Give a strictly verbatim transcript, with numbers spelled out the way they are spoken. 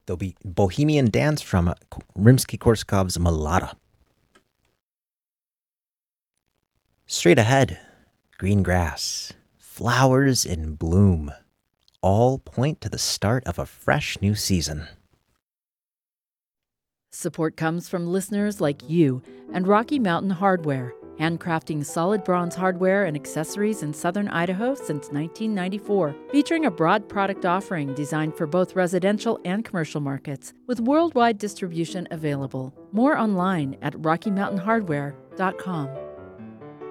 There'll be Bohemian Dance from Rimsky-Korsakov's Malada. Straight ahead, green grass, flowers in bloom, all point to the start of a fresh new season. Support comes from listeners like you and Rocky Mountain Hardware, handcrafting solid bronze hardware and accessories in southern Idaho since nineteen ninety-four, featuring a broad product offering designed for both residential and commercial markets, with worldwide distribution available. More online at rocky mountain hardware dot com.